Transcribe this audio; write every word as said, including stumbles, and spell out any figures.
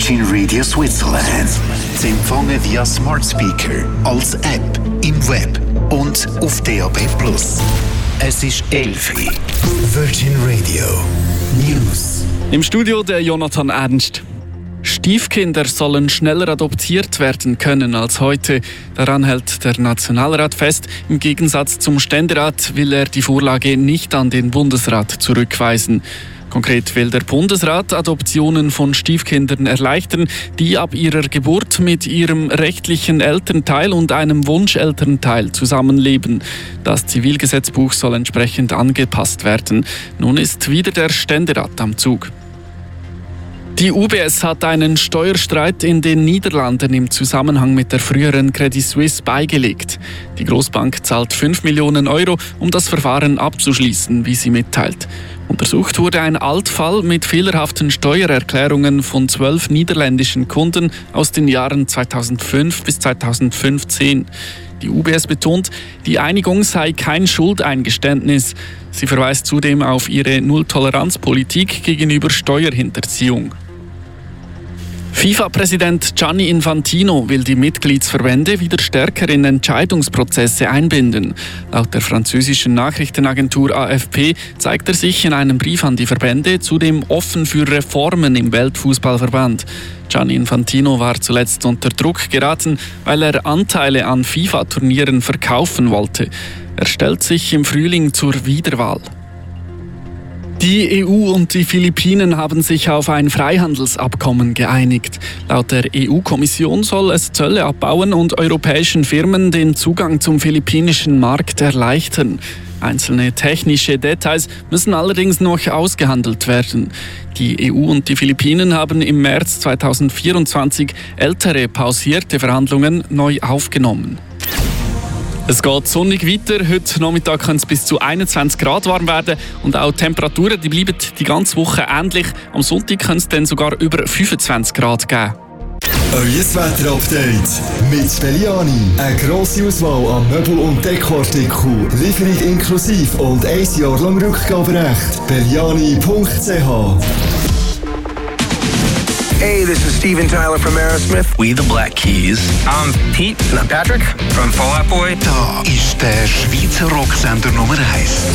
Virgin Radio Switzerland. Zu empfangen via Smart Speaker, als App, im Web und auf D A B plus. Es ist elf Uhr. Virgin Radio News. Im Studio der Jonathan Ernst. Stiefkinder sollen schneller adoptiert werden können als heute. Daran hält der Nationalrat fest. Im Gegensatz zum Ständerat will er die Vorlage nicht an den Bundesrat zurückweisen. Konkret will der Bundesrat Adoptionen von Stiefkindern erleichtern, die ab ihrer Geburt mit ihrem rechtlichen Elternteil und einem Wunschelternteil zusammenleben. Das Zivilgesetzbuch soll entsprechend angepasst werden. Nun ist wieder der Ständerat am Zug. Die U B S hat einen Steuerstreit in den Niederlanden im Zusammenhang mit der früheren Credit Suisse beigelegt. Die Großbank zahlt fünf Millionen Euro, um das Verfahren abzuschließen, wie sie mitteilt. Untersucht wurde ein Altfall mit fehlerhaften Steuererklärungen von zwölf niederländischen Kunden aus den Jahren zweitausendfünf bis zweitausendfünfzehn. Die U B S betont, die Einigung sei kein Schuldeingeständnis. Sie verweist zudem auf ihre Null-Toleranz-Politik gegenüber Steuerhinterziehung. FIFA-Präsident Gianni Infantino will die Mitgliedsverbände wieder stärker in Entscheidungsprozesse einbinden. Laut der französischen Nachrichtenagentur A F P zeigt er sich in einem Brief an die Verbände zudem offen für Reformen im Weltfußballverband. Gianni Infantino war zuletzt unter Druck geraten, weil er Anteile an FIFA-Turnieren verkaufen wollte. Er stellt sich im Frühling zur Wiederwahl. Die E U und die Philippinen haben sich auf ein Freihandelsabkommen geeinigt. Laut der E U-Kommission soll es Zölle abbauen und europäischen Firmen den Zugang zum philippinischen Markt erleichtern. Einzelne technische Details müssen allerdings noch ausgehandelt werden. Die E U und die Philippinen haben im März zweitausendvierundzwanzig ältere pausierte Verhandlungen neu aufgenommen. Es geht sonnig weiter. Heute Nachmittag kann es bis zu einundzwanzig Grad warm werden und auch die Temperaturen die bleiben die ganze Woche ähnlich. Am Sonntag kann es dann sogar über fünfundzwanzig Grad geben. Euer Wetter-Update mit Belliani. Eine grosse Auswahl an Möbel- und Dekoartikeln. Lieferung inklusiv und ein Jahr lang Rückgaberecht. Belliani punkt c h. Hey, this is Steven Tyler from Aerosmith. We the Black Keys. I'm Pete. And I'm Patrick from Fall Out Boy. Da ist der Schweizer Rocksender Nummer eins.